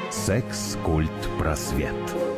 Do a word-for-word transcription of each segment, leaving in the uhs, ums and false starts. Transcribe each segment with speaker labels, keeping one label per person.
Speaker 1: Секс-культ просвет.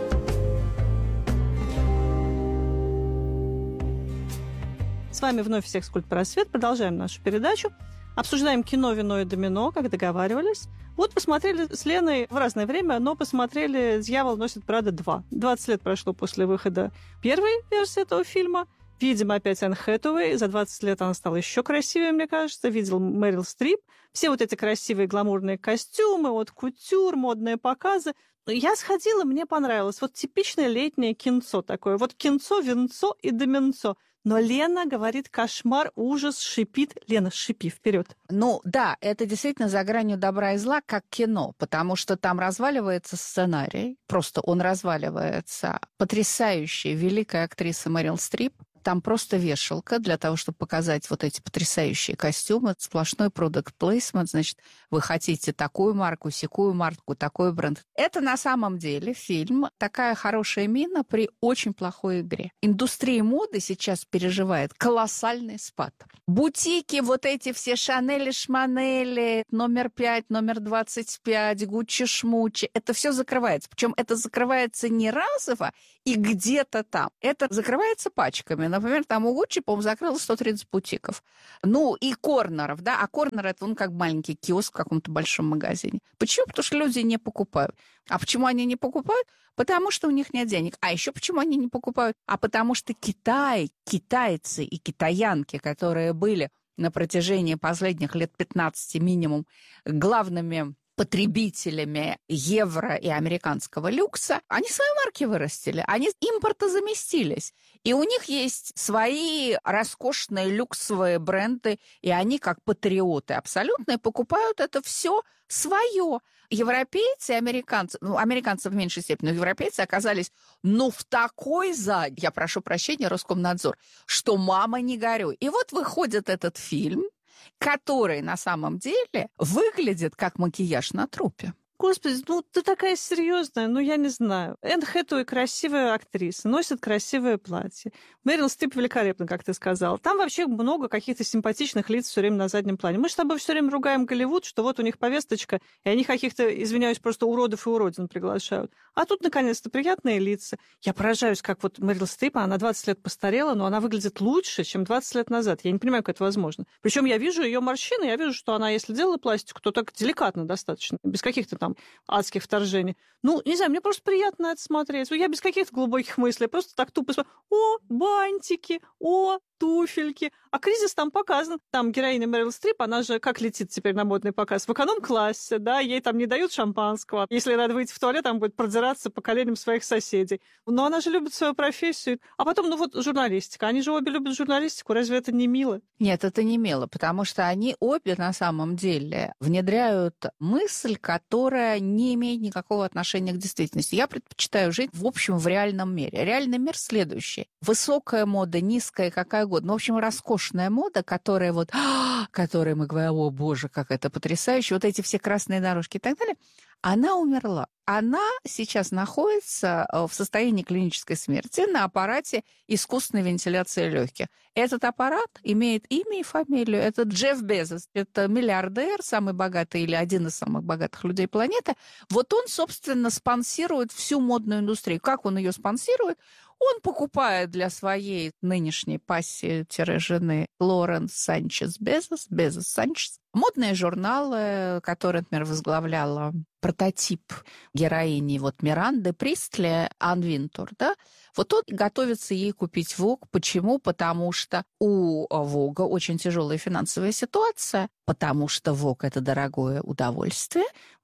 Speaker 2: С вами вновь «Секс-культ просвет». Продолжаем нашу передачу. Обсуждаем кино, вино и домино, как договаривались. Вот посмотрели с Леной в разное время, но посмотрели «Дьявол носит Прада два». двадцать лет прошло после выхода первой версии этого фильма. Видим опять Энн Хэтэуэй. За двадцать лет она стала еще красивее, мне кажется. Видел Мэрил Стрип. Все вот эти красивые гламурные костюмы, вот кутюр, модные показы. Я сходила, мне понравилось. Вот типичное летнее кинцо такое. Вот кинцо, винцо и доминцо. Но Лена говорит кошмар, ужас, шипит. Лена, шипи, вперед.
Speaker 3: Ну да, это действительно за гранью добра и зла, как кино, потому что там разваливается сценарий, просто он разваливается. Потрясающая, великая актриса Мэрил Стрип. Там просто вешалка для того, чтобы показать вот эти потрясающие костюмы. Сплошной product placement. Значит, вы хотите такую марку, сякую марку, такой бренд. Это на самом деле фильм «Такая хорошая мина» при очень плохой игре. Индустрия моды сейчас переживает колоссальный спад. Бутики, вот эти все Шанели, Шманели, номер пять, номер двадцать пять, Гуччи-Шмучи, это все закрывается. Причем это закрывается не разово и где-то там. Это закрывается пачками. Например, там у Гуччи, по-моему, закрылось сто тридцать бутиков. Ну, и корнеров, да, а корнер – это он как маленький киоск в каком-то большом магазине. Почему? Потому что люди не покупают. А почему они не покупают? Потому что у них нет денег. А еще почему они не покупают? А потому что Китай, китайцы и китаянки, которые были на протяжении последних лет пятнадцати минимум главными потребителями евро и американского люкса, они свои марки вырастили, они импортозаместились. И у них есть свои роскошные люксовые бренды, и они, как патриоты абсолютные, покупают это все свое. Европейцы и американцы, ну, американцы в меньшей степени, но европейцы оказались, ну, в такой заднице, я прошу прощения, Роскомнадзор, что мама не горюй. И вот выходит этот фильм, который на самом деле выглядит как макияж на трупе.
Speaker 2: Господи, ну ты такая серьезная, ну я не знаю. Энн Хэтэуэй красивая актриса, носит красивое платье. Мэрил Стрип великолепно, как ты сказала. Там вообще много каких-то симпатичных лиц все время на заднем плане. Мы с тобой все время ругаем Голливуд, что вот у них повесточка, и они каких-то, извиняюсь, просто уродов и уродин приглашают. А тут, наконец-то, приятные лица. Я поражаюсь, как вот Мэрил Стрип, она двадцать лет постарела, но она выглядит лучше, чем двадцать лет назад. Я не понимаю, как это возможно. Причем я вижу ее морщины, я вижу, что она, если делала пластику, то так деликатно достаточно, без каких-то там адских вторжений. Ну, не знаю, мне просто приятно это смотреть. Я без каких-то глубоких мыслей, просто так тупо смотрю. О, бантики, о, туфельки. А кризис там показан. Там героиня Мэрил Стрип, она же как летит теперь на модный показ? В эконом-классе, да, ей там не дают шампанского. Если надо выйти в туалет, там будет продираться по коленям своих соседей. Но она же любит свою профессию. А потом, ну вот, журналистика. Они же обе любят журналистику. Разве это не мило?
Speaker 3: Нет, это не мило, потому что они обе на самом деле внедряют мысль, которая не имеет никакого отношения к действительности. Я предпочитаю жить, в общем, в реальном мире. Реальный мир следующий. Высокая мода, низкая, какая угодно. В общем, роскошная мода, которая вот, которой мы говорим, о боже, как это потрясающе, вот эти все красные дорожки и так далее, она умерла. Она сейчас находится в состоянии клинической смерти на аппарате искусственной вентиляции легких. Этот аппарат имеет имя и фамилию. Это Джефф Безос. Это миллиардер, самый богатый или один из самых богатых людей планеты. Вот он, собственно, спонсирует всю модную индустрию. Как он ее спонсирует? Он покупает для своей нынешней пассии-жены Лоренс Санчес Безос, Безос Санчес, модные журналы, которые, например, возглавляла прототип героини вот Миранды Пристли, Ан Винтур, да, вот он готовится ей купить Vogue. Почему? Потому что у Vogue очень тяжелая финансовая ситуация, потому что Vogue – это дорогое удовольствие,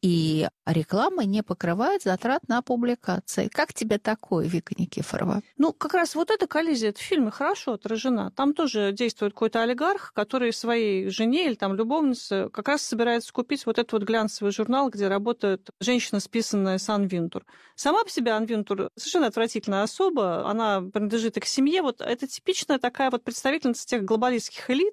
Speaker 3: и реклама не покрывает затрат на публикации. Как тебе такое, Вика Никифорова?
Speaker 2: Ну, как раз вот эта коллизия в фильме хорошо отражена. Там тоже действует какой-то олигарх, который своей жене или там любовнице как раз собирается купить вот этот вот глянцевый журнал, где работает женщина, списанная с Ан Винтур. Сама по себе Ан Винтур совершенно отвратительная особа, она принадлежит и к семье. Вот это типичная такая вот представительница тех глобалистских элит,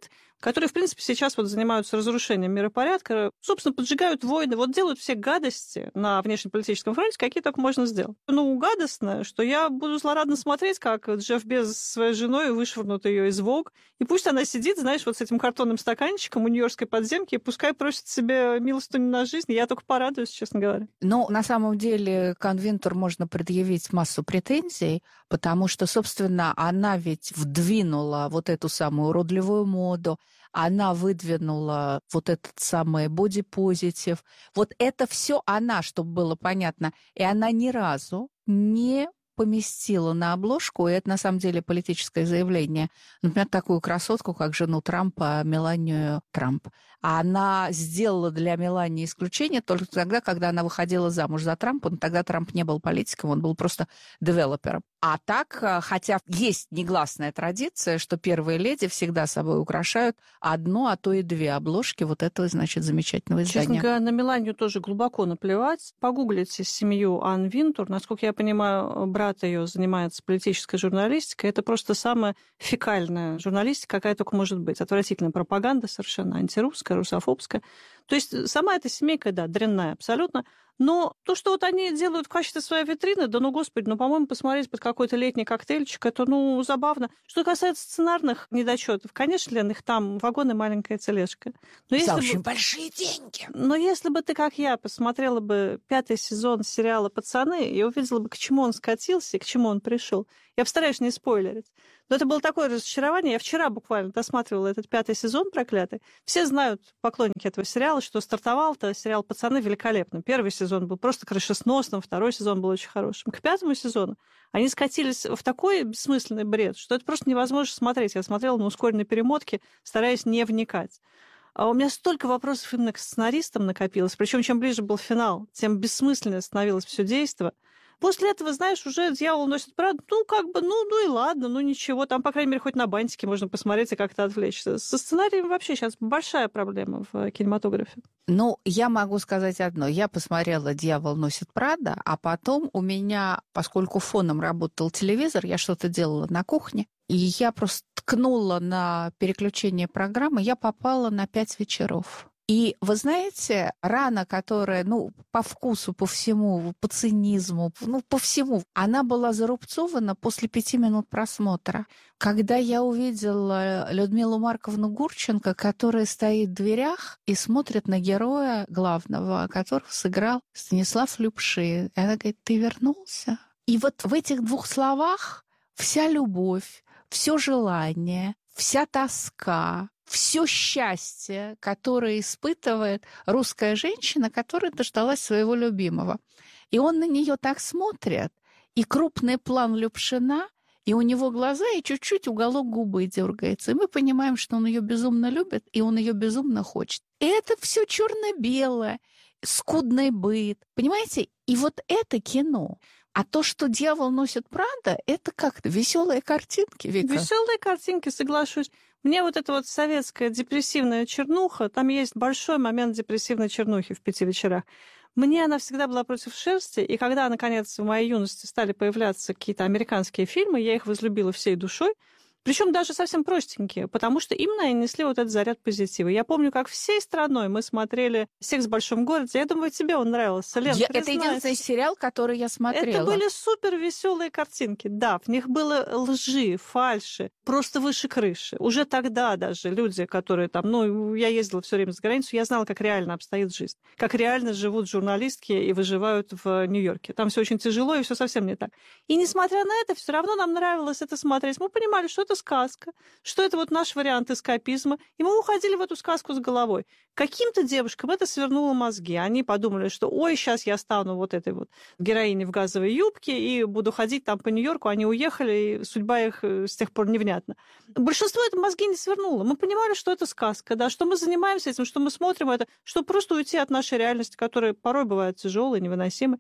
Speaker 2: которые, в принципе, сейчас вот занимаются разрушением миропорядка, собственно, поджигают войны, вот делают все гадости на внешнеполитическом фронте, какие только можно сделать. Ну, гадостно, что я буду злорадно смотреть, как Джефф Безос со своей женой вышвырнут ее из Vogue, и пусть она сидит, знаешь, вот с этим картонным стаканчиком у нью-йоркской подземки, и пускай просит себе милостыню на жизнь, я только порадуюсь, честно говоря.
Speaker 3: Ну, на самом деле, Конвинтур можно предъявить массу претензий, потому что, собственно, она ведь вдвинула вот эту самую уродливую моду, она выдвинула вот этот самый бодипозитив. Вот это все она, чтобы было понятно. И она ни разу не поместила на обложку, и это на самом деле политическое заявление, например, такую красотку, как жену Трампа, Меланию Трамп. А она сделала для Мелании исключение только тогда, когда она выходила замуж за Трампа, но тогда Трамп не был политиком, он был просто девелопером. А так, хотя есть негласная традиция, что первые леди всегда собой украшают одну, а то и две обложки вот этого, значит, замечательного издания.
Speaker 2: Честно говоря, на Меланию тоже глубоко наплевать. Погуглите семью Анн Винтур. Насколько я понимаю, брат ее занимается политической журналистикой. Это просто самая фекальная журналистика, какая только может быть. Отвратительная пропаганда совершенно, антирусская, русофобская. То есть сама эта семейка, да, дрянная абсолютно. Но то, что вот они делают в качестве своей витрины, да ну, господи, ну, по-моему, посмотреть под какой-то летний коктейльчик, это, ну, забавно. Что касается сценарных недочетов, конечно, Лен, их там вагон и маленькая тележка. Но
Speaker 3: За
Speaker 2: если
Speaker 3: очень
Speaker 2: бы...
Speaker 3: большие деньги.
Speaker 2: Но если бы ты, как я, посмотрела бы пятый сезон сериала «Пацаны» и увидела бы, к чему он скатился и к чему он пришел, я постараюсь не спойлерить. Но это было такое разочарование. Я вчера буквально досматривала этот пятый сезон проклятый. Все знают, поклонники этого сериала, что стартовал-то сериал «Пацаны» великолепно. Первый сезон был просто крышесносным, второй сезон был очень хорошим. К пятому сезону они скатились в такой бессмысленный бред, что это просто невозможно смотреть. Я смотрела на ускоренной перемотке, стараясь не вникать. А у меня столько вопросов именно к сценаристам накопилось. Причем чем ближе был финал, тем бессмысленнее становилось все действо. После этого, знаешь, уже «Дьявол носит Прада», ну, как бы, ну, ну и ладно, ну ничего, там, по крайней мере, хоть на бантике можно посмотреть и как-то отвлечься. Со сценарием вообще сейчас большая проблема в кинематографе.
Speaker 3: Ну, я могу сказать одно. Я посмотрела «Дьявол носит Прада», а потом у меня, поскольку фоном работал телевизор, я что-то делала на кухне, и я просто ткнула на переключение программы, я попала на пять вечеров. И вы знаете, рана, которая, ну, по вкусу, по всему, по цинизму, ну, по всему, она была зарубцована после пяти минут просмотра. Когда я увидела Людмилу Марковну Гурченко, которая стоит в дверях и смотрит на героя главного, которого сыграл Станислав Любши, и она говорит: «Ты вернулся?» И вот в этих двух словах вся любовь, все желание, вся тоска, все счастье, которое испытывает русская женщина, которая дождалась своего любимого. И он на нее так смотрит, и крупный план Любшина, и у него глаза, и чуть-чуть уголок губы дергается. И мы понимаем, что он ее безумно любит, и он ее безумно хочет. И это все черно-белое, скудный быт. Понимаете? И вот это кино. А то, что «Дьявол носит Прада», это как-то веселые картинки, Вика.
Speaker 2: Веселые картинки, соглашусь. Мне вот эта вот советская депрессивная чернуха, там есть большой момент депрессивной чернухи в «Пяти вечерах». Мне она всегда была против шерсти, и когда, наконец, в моей юности стали появляться какие-то американские фильмы, я их возлюбила всей душой, причем даже совсем простенькие, потому что именно они несли вот этот заряд позитива. Я помню, как всей страной мы смотрели «Секс в большом городе». Я думаю, тебе он нравился. Лен,
Speaker 3: я, это единственный сериал, который я смотрела.
Speaker 2: Это были супер веселые картинки. Да, в них было лжи, фальши, просто выше крыши. Уже тогда даже люди, которые там, ну, я ездила все время за границу, я знала, как реально обстоит жизнь, как реально живут журналистки и выживают в Нью-Йорке. Там все очень тяжело и все совсем не так. И несмотря на это, все равно нам нравилось это смотреть. Мы понимали, что это сказка, что это вот наш вариант эскапизма, и мы уходили в эту сказку с головой. Каким-то девушкам это свернуло мозги. Они подумали, что ой, сейчас я стану вот этой вот героиней в газовой юбке и буду ходить там по Нью-Йорку. Они уехали, и судьба их с тех пор невнятна. Большинство это мозги не свернуло. Мы понимали, что это сказка, да, что мы занимаемся этим, что мы смотрим это, что просто уйти от нашей реальности, которая порой бывает тяжелой, невыносимой.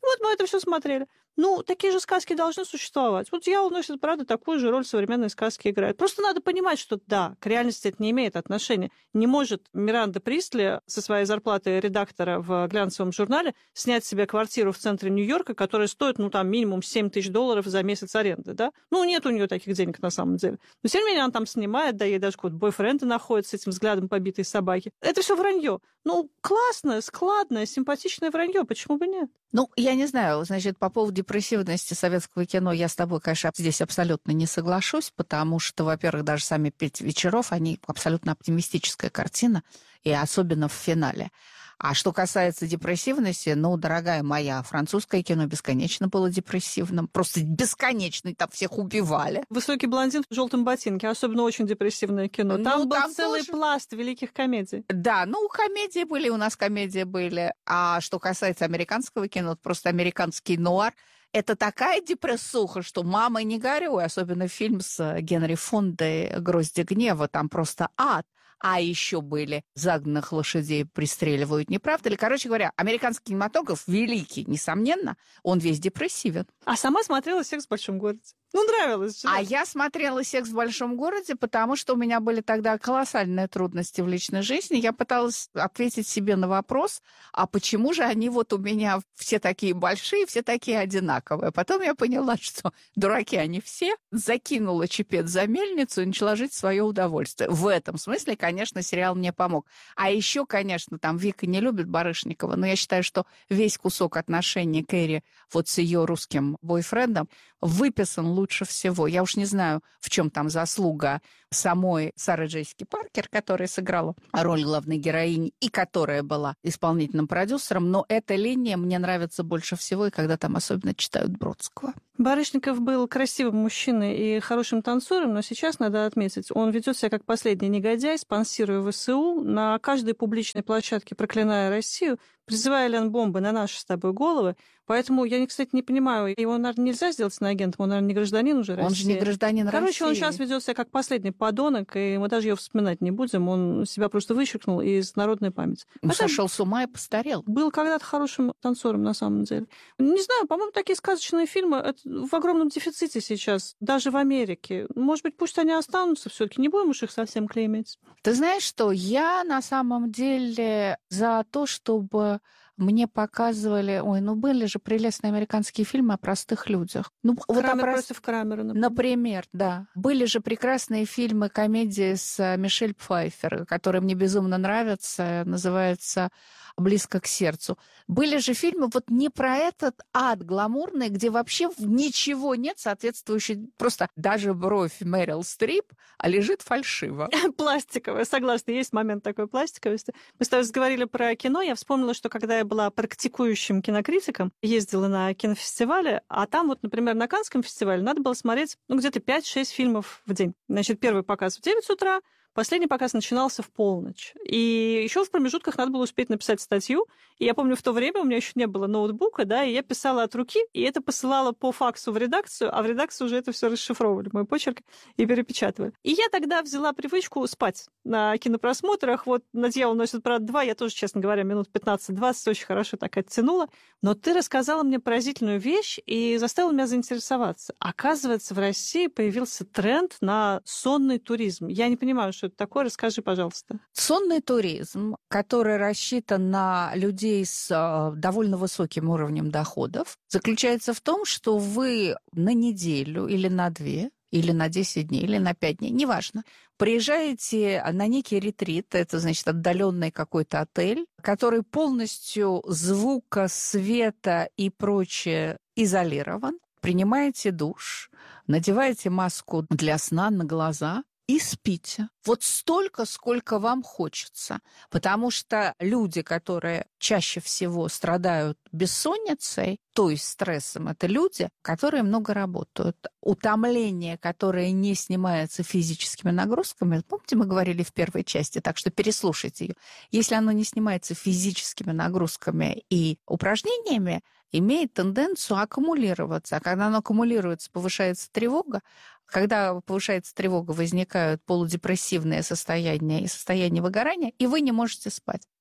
Speaker 2: Вот мы это все смотрели. Ну, такие же сказки должны существовать. Вот «Дьявол носит Прада» такую же роль в современной сказке играет. Просто надо понимать, что да, к реальности это не имеет отношения. Не может Миранда Присли со своей зарплатой редактора в глянцевом журнале снять себе квартиру в центре Нью-Йорка, которая стоит, ну, там, минимум семь тысяч долларов за месяц аренды, да? Ну, нет у нее таких денег на самом деле. Но, тем не менее, она там снимает, да, ей даже какой-то бойфренд находит с этим взглядом побитой собаки. Это все вранье. Ну, классное, складное, симпатичное вранье. Почему бы нет?
Speaker 3: Ну, я не знаю, значит, по поводу депрессивности советского кино я с тобой, конечно, здесь абсолютно не соглашусь, потому что, во-первых, даже сами «Пять вечеров», они абсолютно оптимистическая картина, и особенно в финале. А что касается депрессивности, ну, дорогая моя, французское кино бесконечно было депрессивным. Просто бесконечно, там всех убивали.
Speaker 2: «Высокий блондин в желтом ботинке», особенно очень депрессивное кино. Там
Speaker 3: Ну,
Speaker 2: был
Speaker 3: там
Speaker 2: целый
Speaker 3: тоже...
Speaker 2: пласт великих комедий.
Speaker 3: Да, ну, комедии были, у нас комедии были. А что касается американского кино, просто американский нуар, это такая депрессуха, что мама не горюй, особенно фильм с Генри Фондой «Грозди гнева», там просто ад. А еще были «Загнанных лошадей пристреливают», не правда ли? Короче говоря, американский кинематограф великий, несомненно, он весь депрессивен.
Speaker 2: А сама смотрела «Секс в большом городе». Ну, нравилось же.
Speaker 3: А я смотрела «Секс в большом городе», потому что у меня были тогда колоссальные трудности в личной жизни. Я пыталась ответить себе на вопрос, а почему же они вот у меня все такие большие, все такие одинаковые. Потом я поняла, что дураки они все. Закинула чепец за мельницу и начала жить в свое удовольствие. В этом смысле, конечно, сериал мне помог. А еще, конечно, там Вика не любит Барышникова, но я считаю, что весь кусок отношений Кэрри вот с ее русским бойфрендом выписан лучше всего. Я уж не знаю, в чем там заслуга самой Сары Джессики Паркер, которая сыграла роль главной героини и которая была исполнительным продюсером, но эта линия мне нравится больше всего, и когда там особенно читают Бродского.
Speaker 2: Барышников был красивым мужчиной и хорошим танцором, но сейчас, надо отметить, он ведет себя как последний негодяй, спонсируя ВСУ, на каждой публичной площадке проклиная Россию, призывая ленд-бомбы на наши с тобой головы. Поэтому я, кстати, не понимаю, его, наверное, нельзя сделать иноагентом, он, наверное, не гражданин уже России.
Speaker 3: Он же не гражданин
Speaker 2: Короче,
Speaker 3: России.
Speaker 2: он сейчас ведет себя как последний подонок, и мы даже его вспоминать не будем. Он себя просто вычеркнул из народной памяти.
Speaker 3: Он
Speaker 2: Хотя
Speaker 3: сошел с ума и постарел.
Speaker 2: был когда-то хорошим танцором, на самом деле. Не знаю, по-моему, такие сказочные фильмы это в огромном дефиците сейчас, даже в Америке. Может быть, пусть они останутся все-таки, не будем уж их совсем клеймить.
Speaker 3: Ты знаешь что, я на самом деле за то, чтобы мне показывали... Ой, ну были же прелестные американские фильмы о простых людях. Ну, вот о
Speaker 2: Крамер
Speaker 3: прост-
Speaker 2: против Крамера, например.
Speaker 3: Например, да. Были же прекрасные фильмы, комедии с Мишель Пфайффер, которые мне безумно нравятся, называется «Близко к сердцу». Были же фильмы вот не про этот ад гламурный, где вообще ничего нет соответствующей, просто даже бровь Мэрил Стрип, а лежит фальшиво.
Speaker 2: Пластиковая, согласна, есть момент такой пластиковости. Мы с тобой говорили про кино, я вспомнила, что когда я была практикующим кинокритиком, ездила на кинофестивале, а там вот, например, на Каннском фестивале надо было смотреть ну, где-то пять-шесть фильмов в день. Значит, первый показ в девять утра, последний показ начинался в полночь. И еще в промежутках надо было успеть написать статью. И я помню, в то время у меня еще не было ноутбука, да, и я писала от руки, и это посылала по факсу в редакцию, а в редакцию уже это все расшифровывали, мой почерк, и перепечатывали. И я тогда взяла привычку спать на кинопросмотрах. Вот на «Дьявол носит Прада два» я тоже, честно говоря, минут пятнадцать-двадцать очень хорошо так оттянула. Но ты рассказала мне поразительную вещь и заставила меня заинтересоваться. Оказывается, в России появился тренд на сонный туризм. Я не понимаю, что это такое. Расскажи, пожалуйста.
Speaker 3: Сонный туризм, который рассчитан на людей с э, довольно высоким уровнем доходов, заключается в том, что вы на неделю или на две, или на десять дней, или на пять дней, неважно, приезжаете на некий ретрит, это значит отдаленный какой-то отель, который полностью звука, света и прочее изолирован, принимаете душ, надеваете маску для сна на глаза и спите. Вот столько, сколько вам хочется. Потому что люди, которые чаще всего страдают бессонницей, то есть стрессом, это люди, которые много работают. Утомление, которое не снимается физическими нагрузками, помните, мы говорили в первой части, так что переслушайте ее. Если оно не снимается физическими нагрузками и упражнениями, имеет тенденцию аккумулироваться. А когда оно аккумулируется, повышается тревога. Когда повышается тревога, возникают полудепрессивные состояния и состояние выгорания, и вы не можете спать.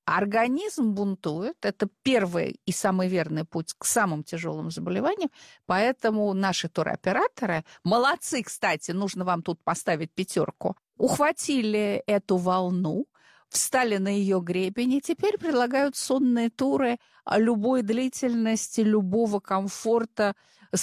Speaker 3: Организм бунтует. Это первый и самый верный путь к самым тяжелым заболеваниям. Поэтому наши туроператоры, молодцы, кстати, нужно вам тут поставить пятерку, ухватили эту волну, встали на ее гребень и теперь предлагают сонные туры любой длительности, любого комфорта,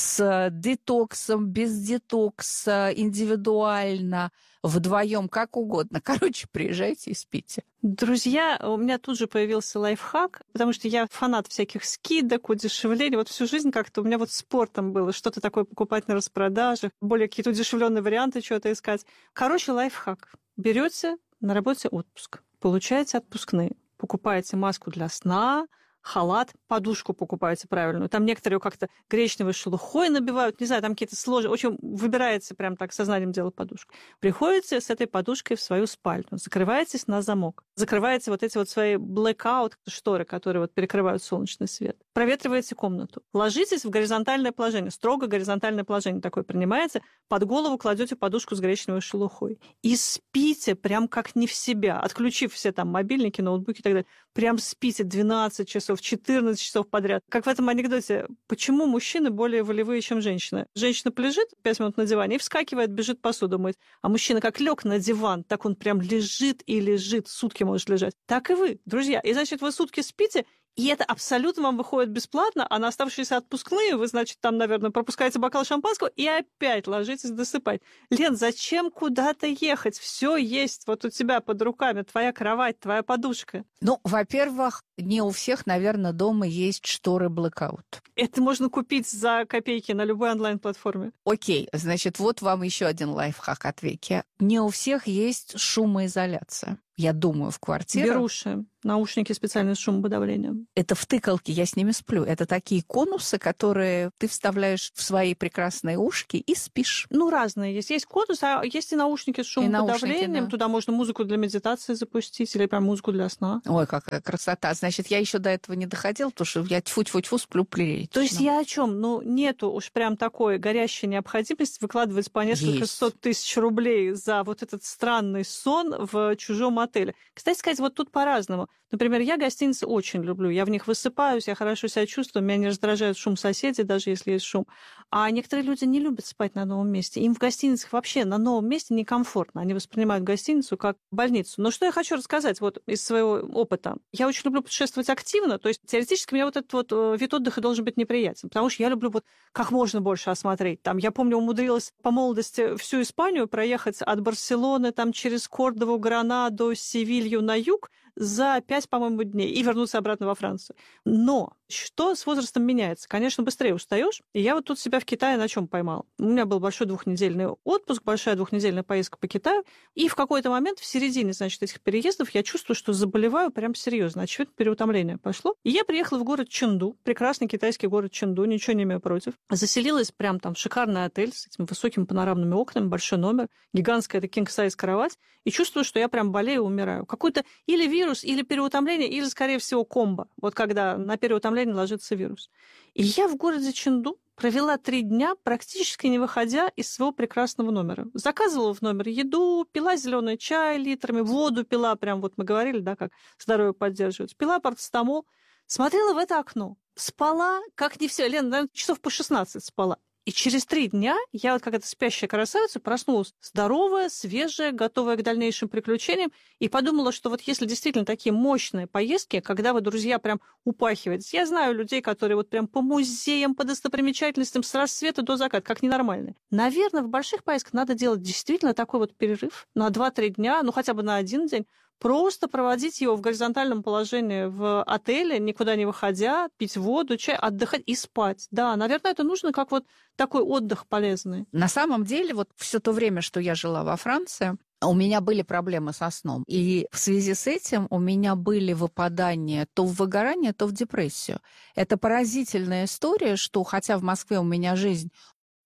Speaker 3: с детоксом, без детокса, индивидуально, вдвоем, как угодно. Короче, приезжайте и спите.
Speaker 2: Друзья, у меня тут же появился лайфхак, потому что я фанат всяких скидок, удешевлений. Вот всю жизнь как-то у меня вот спортом было что-то такое покупать на распродажах, более какие-то удешевленные варианты чего-то искать. Короче, лайфхак. Берете на работе отпуск, получаете отпускные, покупаете маску для сна, халат, подушку покупаете правильную. Там некоторые как-то гречневой шелухой набивают, не знаю, там какие-то сложные. В общем, выбираете прям так сознанием дела подушку. Приходите с этой подушкой в свою спальню, закрываетесь на замок, закрываете вот эти вот свои blackout шторы, которые вот перекрывают солнечный свет. Проветриваете комнату. Ложитесь в горизонтальное положение, строго горизонтальное положение такое принимаете, под голову кладете подушку с гречневой шелухой. И спите прям как не в себя, отключив все там мобильники, ноутбуки и так далее. Прям спите двенадцать часов, четырнадцать часов подряд. Как в этом анекдоте. Почему мужчины более волевые, чем женщины? Женщина полежит пять минут на диване и вскакивает, бежит посуду мыть. А мужчина как лег на диван, так он прям лежит и лежит, сутки может лежать. Так и вы, друзья. И значит, вы сутки спите, и это абсолютно вам выходит бесплатно, а на оставшиеся отпускные вы, значит, там, наверное, пропускаете бокал шампанского и опять ложитесь досыпать. Лен, зачем куда-то ехать? Все есть вот у тебя под руками. Твоя кровать, твоя подушка.
Speaker 3: Ну, во-первых, не у всех, наверное, дома есть шторы blackout.
Speaker 2: Это можно купить за копейки на любой онлайн-платформе.
Speaker 3: Окей, значит, вот вам еще один лайфхак от Вики. Не у всех есть шумоизоляция. Я думаю, в квартире.
Speaker 2: Беруши, наушники специальные с шумоподавлением.
Speaker 3: Это втыкалки, я с ними сплю. Это такие конусы, которые ты вставляешь в свои прекрасные ушки и спишь.
Speaker 2: Ну, разные есть. Есть конусы, а есть и наушники с шумоподавлением.
Speaker 3: наушники, да.
Speaker 2: Туда можно музыку для медитации запустить или прям музыку для сна.
Speaker 3: Ой, какая красота. Значит, я еще до этого не доходила, потому что я тьфу-тьфу-тьфу сплю прилично.
Speaker 2: То есть я о чем? Ну, нету уж прям такой горящей необходимости выкладывать по несколько
Speaker 3: Есть.
Speaker 2: сот тысяч рублей за вот этот странный сон в чужом отеле. Кстати сказать, вот тут по-разному. Например, я гостиницы очень люблю. Я в них высыпаюсь, я хорошо себя чувствую, меня не раздражает шум соседей, даже если есть шум. А некоторые люди не любят спать на новом месте. Им в гостиницах вообще на новом месте некомфортно. Они воспринимают гостиницу как больницу. Но что я хочу рассказать вот из своего опыта. Я очень люблю путешествовать активно. То есть теоретически мне вот этот вот вид отдыха должен быть неприятен. Потому что я люблю вот как можно больше осмотреть. Там, я помню, умудрилась по молодости всю Испанию проехать от Барселоны там, через Кордову, Гранаду, Севилью на юг за пять, по-моему, дней и вернуться обратно во Францию. Но что с возрастом меняется? Конечно, быстрее устаешь. И я вот тут себя в Китае на чем поймала? У меня был большой двухнедельный отпуск, большая двухнедельная поездка по Китаю. И в какой-то момент в середине, значит, этих переездов я чувствую, что заболеваю прям серьезно. Очевидно, переутомление пошло. И я приехала в город Чэнду, прекрасный китайский город Чэнду, ничего не имею против. Заселилась прям там в шикарный отель с этими высокими панорамными окнами, большой номер, гигантская это king-size кровать. И чувствую, что я прям болею, умираю. Какой-то или вирус, или переутомление, или, скорее всего, комбо. Вот когда на переутомление ложится вирус. И я в городе Чэнду провела три дня, практически не выходя из своего прекрасного номера. Заказывала в номер еду, пила зеленый чай литрами, воду пила, прям вот мы говорили, да, как здоровье поддерживать. Пила парацетамол, смотрела в это окно. Спала, как не все. Лена, наверное, часов по шестнадцать спала. И через три дня я вот как эта спящая красавица проснулась здоровая, свежая, готовая к дальнейшим приключениям, и подумала, что вот если действительно такие мощные поездки, когда вы, друзья, прям упахиваетесь. Я знаю людей, которые вот прям по музеям, по достопримечательностям с рассвета до заката, как ненормальные. Наверное, в больших поездках надо делать действительно такой вот перерыв на два-три дня, ну хотя бы на один день, просто проводить его в горизонтальном положении в отеле, никуда не выходя, пить воду, чай, отдыхать и спать. Да, наверное, это нужно как вот такой отдых полезный.
Speaker 3: На самом деле, вот все то время, что я жила во Франции, у меня были проблемы со сном. И в связи с этим у меня были выпадания то в выгорание, то в депрессию. Это поразительная история, что хотя в Москве у меня жизнь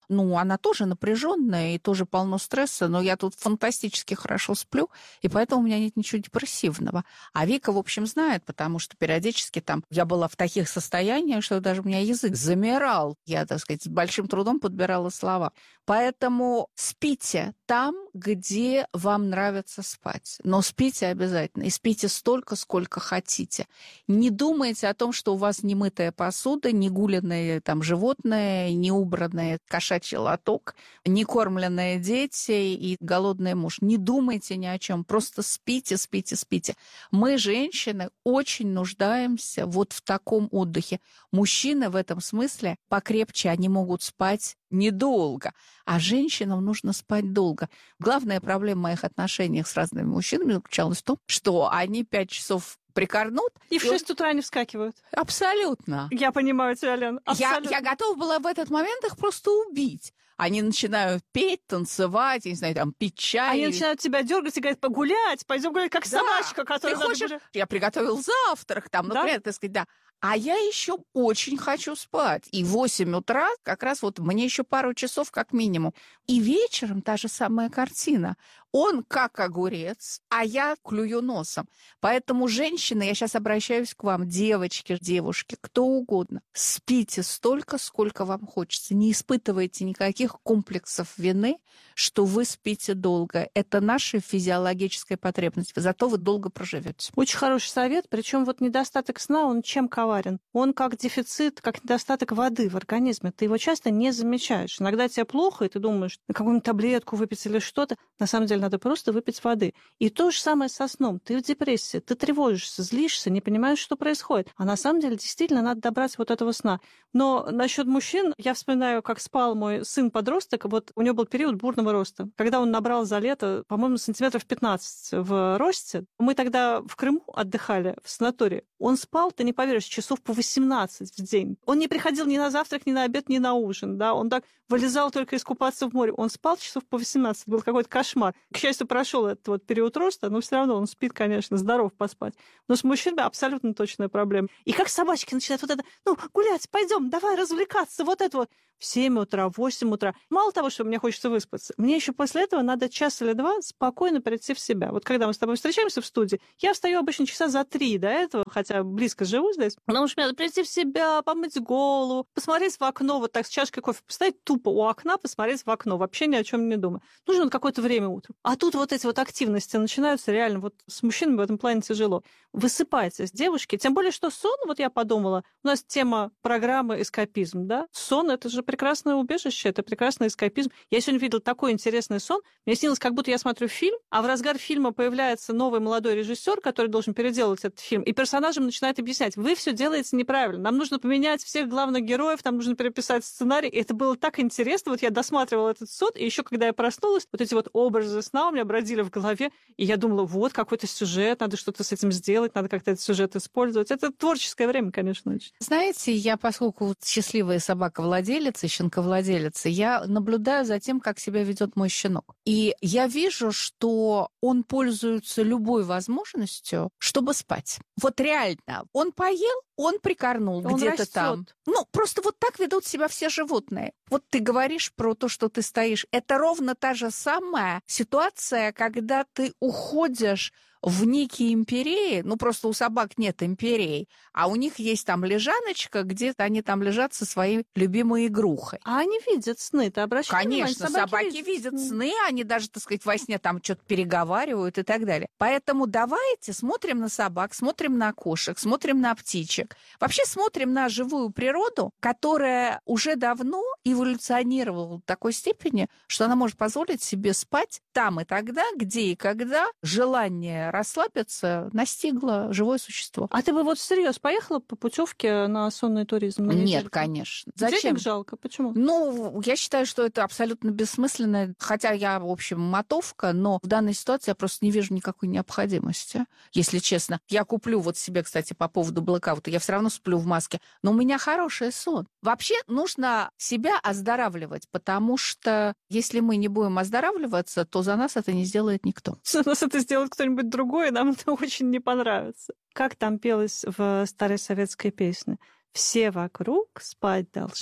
Speaker 3: Ну, она тоже напряженная и тоже полно стресса, но я тут фантастически хорошо сплю, и поэтому у меня нет ничего депрессивного. А Вика, в общем, знает, потому что периодически там я была в таких состояниях, что даже у меня язык замирал. Я, так сказать, с большим трудом подбирала слова. Поэтому спите там, где вам нравится спать. Но спите обязательно. И спите столько, сколько хотите. Не думайте о том, что у вас не мытая посуда, не гуленные там животные, не убранные кошачий лоток, не кормленные дети и голодный муж. Не думайте ни о чем. Просто спите, спите, спите. Мы, женщины, очень нуждаемся вот в таком отдыхе. Мужчины в этом смысле покрепче, они могут спать недолго, а женщинам нужно спать долго. Главная проблема в моих отношениях с разными мужчинами заключалась в том, что они пять часов прикорнут.
Speaker 2: И в шесть утра не вскакивают.
Speaker 3: Абсолютно.
Speaker 2: Я понимаю тебя, Лен.
Speaker 3: Я, я готова была в этот момент их просто убить. Они начинают петь, танцевать, я не знаю, там, пить чай.
Speaker 2: Они
Speaker 3: или...
Speaker 2: начинают тебя дергать и говорят, погулять, пойдем гулять, как
Speaker 3: да.
Speaker 2: собачка, которая...
Speaker 3: Ты хочешь... Я приготовил завтрак, там,
Speaker 2: да?
Speaker 3: например, так сказать, да. А я еще очень хочу спать. И в восемь утра как раз вот мне еще пару часов как минимум. И вечером та же самая картина. Он как огурец, а я клюю носом. Поэтому, женщины, я сейчас обращаюсь к вам, девочки, девушки, кто угодно. Спите столько, сколько вам хочется. Не испытывайте никаких комплексов вины, что вы спите долго. Это наша физиологическая потребность. Зато вы долго проживете.
Speaker 2: Очень хороший совет. Причем вот недостаток сна, он чем коварен? Он как дефицит, как недостаток воды в организме. Ты его часто не замечаешь. Иногда тебе плохо, и ты думаешь, какую-нибудь таблетку выпить или что-то. На самом деле надо просто выпить воды. И то же самое со сном. Ты в депрессии, ты тревожишься, злишься, не понимаешь, что происходит. А на самом деле действительно надо добраться вот этого сна. Но насчет мужчин, я вспоминаю, как спал мой сын-подросток. Вот у него был период бурного роста. Когда он набрал за лето, по-моему, сантиметров пятнадцать в росте. Мы тогда в Крыму отдыхали, в санатории. Он спал, ты не поверишь, часов по восемнадцать в день. Он не приходил ни на завтрак, ни на обед, ни на ужин. Да? Он так вылезал только искупаться в море. Он спал часов по восемнадцать. Был какой-то кошмар. К счастью, прошел этот вот период роста, но все равно он спит, конечно, здоров поспать. Но с мужчинами абсолютно точная проблема. И как собачки начинают вот это, ну, гулять, пойдем, давай развлекаться, вот это вот. В семь утра, в восемь утра. Мало того, что мне хочется выспаться, мне еще после этого надо час или два спокойно прийти в себя. Вот когда мы с тобой встречаемся в студии, я встаю обычно часа за три до этого, хотя близко живу здесь, потому что мне надо прийти в себя, помыть голову, посмотреть в окно, вот так с чашкой кофе, поставить тупо у окна, посмотреть в окно, вообще ни о чем не думаю. Нужно какое-то время утром. А тут вот эти вот активности начинаются реально, вот с мужчинами в этом плане тяжело. Высыпайтесь, девушки, тем более, что сон, вот я подумала, у нас тема программы «Эскапизм», да? Сон — это же прекрасное убежище, это прекрасный эскапизм. Я сегодня видела такой интересный сон. Мне снилось, как будто я смотрю фильм, а в разгар фильма появляется новый молодой режиссер, который должен переделать этот фильм, и персонажам начинает объяснять, вы все делаете неправильно, нам нужно поменять всех главных героев, нам нужно переписать сценарий. И это было так интересно. Вот я досматривала этот сон, и еще когда я проснулась, вот эти вот образы сна у меня бродили в голове, и я думала, вот какой-то сюжет, надо что-то с этим сделать, надо как-то этот сюжет использовать. Это творческое время, конечно, очень.
Speaker 3: Знаете, я, поскольку счастливая собака-владелица, щенковладелица, я наблюдаю за тем, как себя ведет мой щенок. И я вижу, что он пользуется любой возможностью, чтобы спать. Вот реально. Он поел, он прикорнул
Speaker 2: Он
Speaker 3: где-то
Speaker 2: растёт.
Speaker 3: там. Ну, просто вот так ведут себя все животные. Вот ты говоришь про то, что ты стоишь. Это ровно та же самая ситуация, когда ты уходишь в некие империи, ну, просто у собак нет империй, а у них есть там лежаночка, где они там лежат со своей любимой игрухой.
Speaker 2: А они видят сны, ты обращаешь внимание?
Speaker 3: Конечно, собаки, видят сны, они даже, так сказать, во сне там что-то переговаривают и так далее. Поэтому давайте смотрим на собак, смотрим на кошек, смотрим на птичек. Вообще смотрим на живую природу, которая уже давно эволюционировала в такой степени, что она может позволить себе спать там и тогда, где и когда желание расслабиться настигло живое существо.
Speaker 2: А ты бы вот всерьез поехала по путевке на сонный туризм? На
Speaker 3: Нет,
Speaker 2: недельку?
Speaker 3: конечно. Зачем?
Speaker 2: Денег жалко. Почему?
Speaker 3: Ну, я считаю, что это абсолютно бессмысленно. Хотя я, в общем, мотовка, но в данной ситуации я просто не вижу никакой необходимости, если честно. Я куплю вот себе, кстати, по поводу блэкаута, я все равно сплю в маске, но у меня хороший сон. Вообще нужно себя оздоравливать, потому что если мы не будем оздоравливаться, то за нас это не сделает никто.
Speaker 2: За нас это сделает кто-нибудь другой, и нам это очень не понравится. Как там пелось в старой советской песне? Все вокруг спать должны,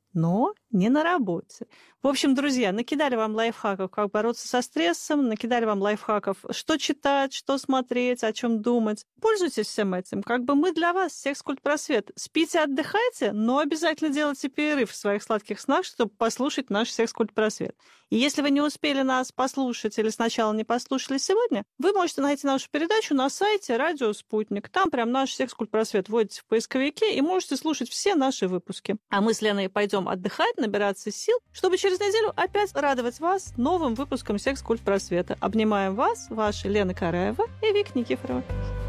Speaker 2: но не на работе. В общем, друзья, накидали вам лайфхаков, как бороться со стрессом, накидали вам лайфхаков, что читать, что смотреть, о чем думать. Пользуйтесь всем этим. Как бы мы для вас, секс-культ-просвет. Спите, отдыхайте, но обязательно делайте перерыв в своих сладких снах, чтобы послушать наш секс-культ-просвет. И если вы не успели нас послушать или сначала не послушали сегодня, вы можете найти нашу передачу на сайте «Радио Спутник». Там прям наш секс-культ-просвет вводите в поисковике и можете слушать все наши выпуски. А мы с Леной пойдем отдыхать, набираться сил, чтобы через неделю опять радовать вас новым выпуском секс-культ-просвета. Обнимаем вас, ваши Лена Караева и Вика Никифорова.